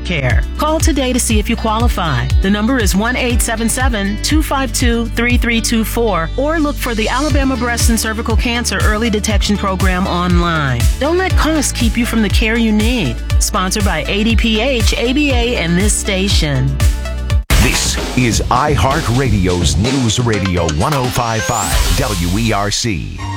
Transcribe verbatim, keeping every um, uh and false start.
care. Call today to see if you qualify. The number is one eight seven seven, two five two, three three two four or look for the Alabama Breast and Cervical Cancer Early Detection Program online. Don't let costs keep you from the care you need. Sponsored by A D P H, A B A, and this station. This is iHeartRadio's News Radio ten fifty-five W E R C.